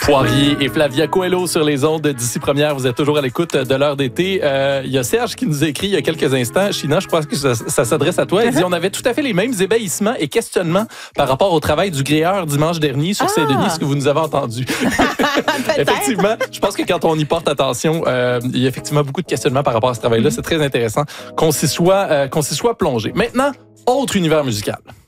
Poirier et Flavia Coelho sur les ondes d'ici première. Vous êtes toujours à l'écoute de l'heure d'été. Il y a Serge qui nous a écrit il y a quelques instants. China, je crois que ça s'adresse à toi. Il dit on avait tout à fait les mêmes ébahисsements et questionnements par rapport au travail du gréeur dimanche dernier sur Saint-Denis, ce que vous nous avez entendu. Effectivement, je pense que quand on y porte attention, il y a effectivement beaucoup de questionnements par rapport à ce travail-là. C'est très intéressant qu'on s'y soit plongé. Maintenant, autre univers musical.